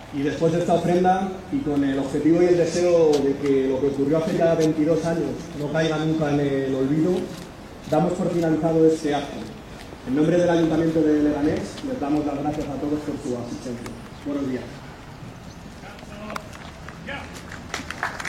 Y después de esta ofrenda, y con el objetivo y el deseo de que lo que ocurrió hace ya 22 años no caiga nunca en el olvido, damos por finalizado este acto. En nombre del Ayuntamiento de Leganés, les damos las gracias a todos por su asistencia. Buenos días.